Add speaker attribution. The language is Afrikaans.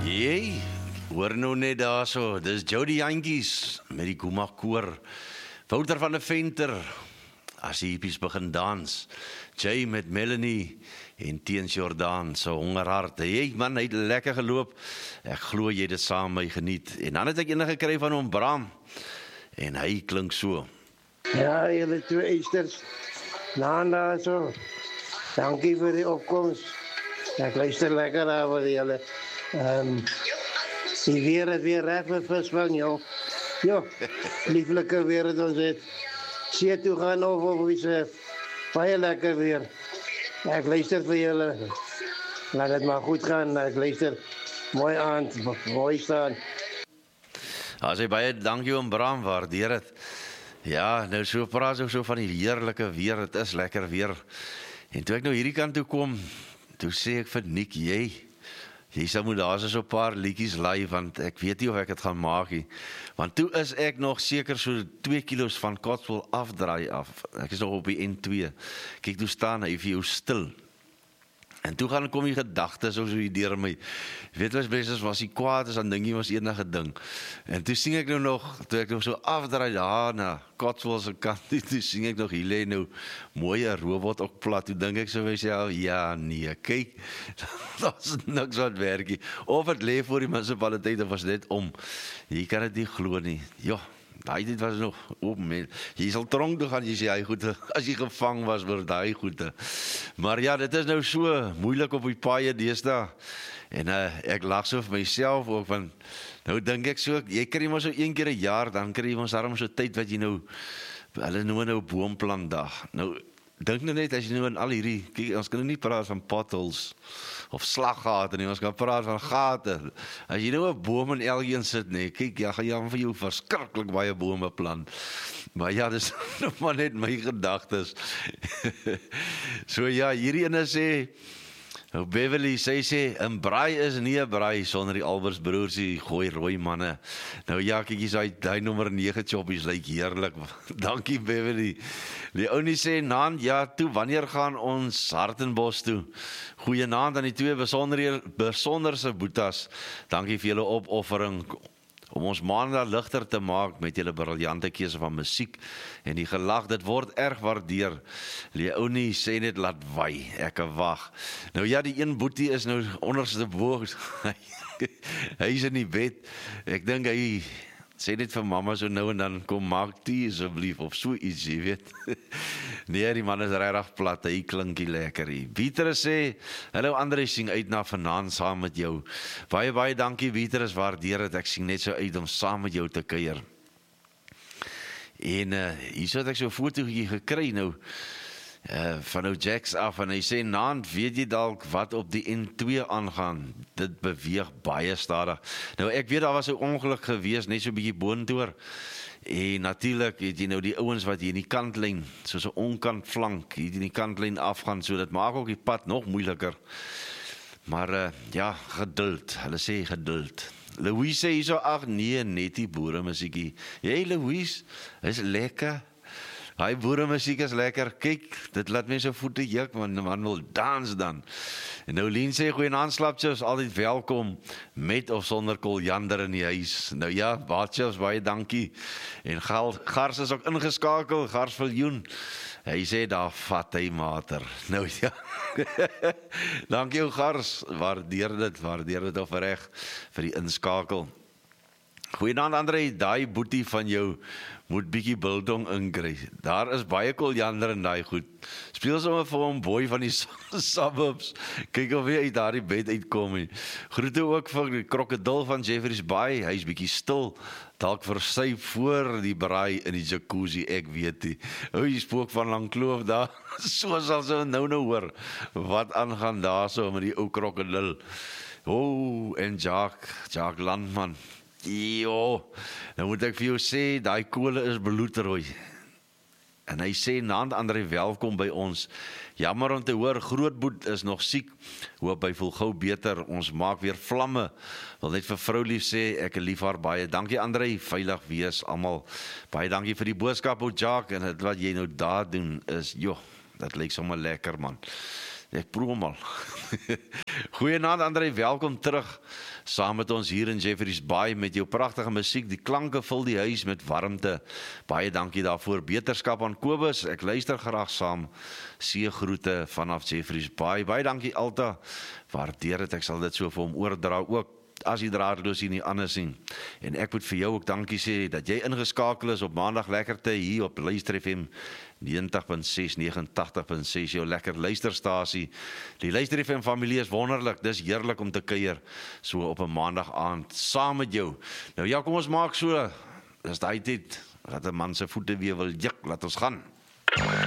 Speaker 1: Jee, hoor nou net daar so, dis Jody Jantjies met die Kumag koor. Wouter van der Venter, as die hippies begin dans. Jay met Melanie en Teens Jordaan, so hongerhart. Hey man, hy het lekker geloop. Ek glo jy dit saam met my geniet. En dan het ek enige gekry van hom Bram. En hy klink so.
Speaker 2: Ja, julle twee eisters. Nana so. Dankie vir die opkomst. Ek luister lekker daar wat julle. Die weer het weer reg vir visvang, joh. Jo, lieflike weer het ons het. See toe gaan of iets baie lekker weer. Ek luister vir julle. Laat het maar goed gaan. Ek luister mooi aan, mooi staan.
Speaker 1: As hy baie dankie om Bram, waardeer het. Ja, nou so praat ook so van die heerlike weer, het is lekker weer. En toe ek nou hierdie kant toe kom, toe sê ek vir Nick, jy sal moet daar so 'n paar liedjies laai, want ek weet nie of ek dit gaan maak nie. Want toe is ek nog seker so 2 kilos van Cotswold afdraai af. Ek is nog op die N2. Kyk, toe staan hy vir jou stil. En toe gaan kom die gedagtes so hier deur my. Weet jy was hy kwaad, dan dink jy was enige ding. En toe sing ek nou nog, toe ek nog so afdraai daar na Cotswold se kant, toe sing ek nog, hier lê nou mooie robot ook plat. Toe dink ek so vir myself, ja nee, kyk, daar's niks wat werk nie. Of het lê voor die munisipaliteit of was dit om. Jy kan dit nie glo nie. Ja. Dit was nog, jy sal tronk toe gaan, jy sê hy goede, as jy gevang was vir daai goede. Maar ja, dit is nou so moeilik op die paaie deesdae. En ek lag so vir myself ook, want nou dink ek so, jy kry maar so 1 keer 'n jaar, dan kry jy ons daarom so tyd wat jy nou, hulle noem nou boomplandag. Nou, dink nou net as jy nou in al hierdie, kyk, ons kan nou nie praat van potholes of slaggate nie, ons kan praat van gate. As jy nou 'n boom in elkeen sit, nee, kyk, ja, gaan jy vir jou verskriklik baie bome plant. Maar ja, dis nog maar net my gedagtes. So ja, hierdie ene sê, nou Beverly, sy sê, 'n braai is nie 'n braai sonder die Alberts broers, die gooi rooi manne. Nou ja, kyk hier's hy nommer 9 choppies, lyk heerlik. Dankie Beverly. Die ou nie sê, Naan, ja, toe, wanneer gaan ons Hartenbos toe? Goeienaand aan die twee besonderse boetas. Dankie vir julle opoffering om ons maandag ligter te maak met julle briljante keuse van musiek en die gelag, dit word erg waardeer. Leonie sê net laat wy, ek wag. Nou ja, die een boetie is nou onderste bo. Hy is in die bed. Ek dink hy sê dit vir mamma so nou en dan, kom maak tee asseblief, of so iets, jy weet. Nee, die man is regtig plat, hy klinkie lekker. Pieter sê, hallo André, sing uit na vanaand saam met jou. Baie dankie Pieter, is waardeer het, ek sing net so uit om saam met jou te kuier. En hier so het ek so 'n fotootjie gekry nou, van nou Jacks af, en hy sê, Naan, weet jy dalk wat op die N2 aangaan? Dit beweeg baie stadig. Nou ek weet, daar was 'n ongeluk gewees, net so 'n bietjie boontoe, en natuurlik het jy nou die ouens wat hier in die kantlyn, soos 'n onkant flank, hier in die kantlyn afgaan, so dit maak ook die pad nog moeiliker. Maar ja, geduld, hulle sê geduld. Louise sê so, ag nee, net die boere musiekie. Jy Louise, is lekker. Hy boere musiek is lekker, kyk, dit laat mense voete juk, want man wil dans dan. En nou Lien sê, goeienaand slapchips, altyd welkom, met of sonder koljander in die huis. Nou ja, Baatchips, baie dankie. En Gars is ook ingeskakel, Gars Viljoen. Hy sê, daar vat hy mater. Nou ja, dankie ou Gars, waardeer dit opreg vir die inskakel. Goeienaand André, daai boetie van jou moet bietjie biltong inkry. Daar is baie koljander in daai goed. Speel sommer vir hom boy van die suburbs. Kyk of hy uit daardie bed uitkom nie. Groete ook vir die krokodil van Jeffreys Bay. Hy's bietjie stil. Dalk versy voor die braai in die jacuzzi, ek weet nie. O, jy spook van Langkloof daar. So sal so nou hoor wat aangaan daar so met die ou krokodil. O, en Jacques Landman. Jo, nou moet ek vir jou sê, daai kole is bloedrooi. En hy sê, Naand André, welkom by ons. Jammer om te hoor, Grootboet is nog siek. Hoop hy voel gou beter, ons maak weer vlamme. Wil net vir vrou lief sê, ek lief haar baie. Dankie André, veilig wees almal. Baie dankie vir die boodskap, ou Jacques, en wat jy nou daar doen is, joh, dat lyk sommer lekker man. Ek proe hom al. Goeienaand André, welkom terug saam met ons hier in Jeffreys Bay met jou pragtige musiek. Die klanke vul die huis met warmte. Baie dankie daarvoor. Beterskap aan Kobus. Ek luister graag saam. Seegroete vanaf Jeffreys Bay. Baie dankie Alta. Waardeer dit. Ek sal dit so vir hom oordra ook. As jy draadloos hier nie anders sien. En ek moet vir jou ook dankie sê dat jy ingeskakel is op Maandag Lekkerte hier op Luister FM 90.6, 89.6, jou lekker luisterstasie. Die Luister FM familie is wonderlik, dis heerlik om te kuier so op 'n Maandag aand saam met jou. Nou ja, kom ons maak so, dis daai tyd dat 'n man se voete weer wil juk, laat ons gaan.